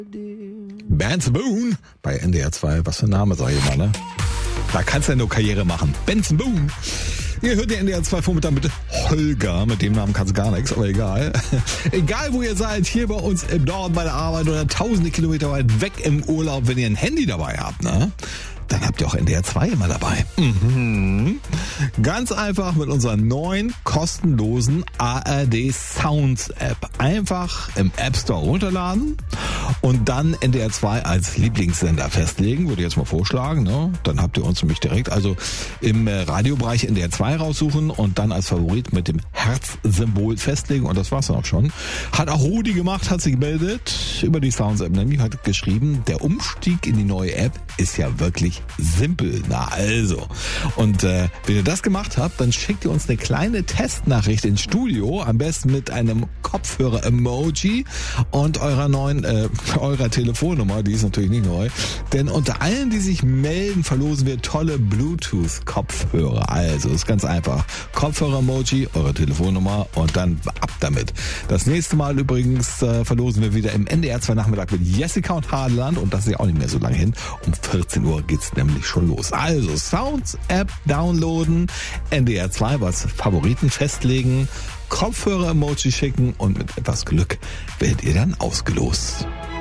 Benson Boone bei NDR 2. Was für ein Name, sag ich mal, ne? Da kannst du ja nur Karriere machen. Benson Boone. Ihr hört den NDR 2 Vormittag mit Holger. Mit dem Namen kannst du gar nichts, aber egal. Egal, wo ihr seid, hier bei uns im Norden bei der Arbeit oder tausende Kilometer weit weg im Urlaub, wenn ihr ein Handy dabei habt, ne? Dann habt ihr auch NDR 2 immer dabei. Ganz einfach mit unserer neuen kostenlosen ARD Sounds App. Einfach im App Store runterladen und dann NDR 2 als Lieblingssender festlegen, würde ich jetzt mal vorschlagen. Ne? Dann habt ihr uns nämlich direkt also im Radiobereich NDR 2 raussuchen und dann als Favorit mit dem Herzsymbol festlegen und das war's dann auch schon. Hat auch Rudi gemacht, hat sich gemeldet über die Sounds App, nämlich hat geschrieben, der Umstieg in die neue App ist ja wirklich simpel. Na also. Und wenn ihr das gemacht habt, dann schickt ihr uns eine kleine Testnachricht ins Studio, am besten mit einem Kopfhörer-Emoji und eurer Telefonnummer, die ist natürlich nicht neu. Denn unter allen, die sich melden, verlosen wir tolle Bluetooth-Kopfhörer. Also ist ganz einfach. Kopfhörer-Emoji, eure Telefonnummer und dann ab damit. Das nächste Mal übrigens verlosen wir wieder im NDR 2 Nachmittag mit Jessica und Hadeland und das ist ja auch nicht mehr so lange hin. Um 14 Uhr geht's nämlich schon los. Also Sounds App downloaden, NDR 2 als Favoriten festlegen, Kopfhörer-Emoji schicken und mit etwas Glück werdet ihr dann ausgelost.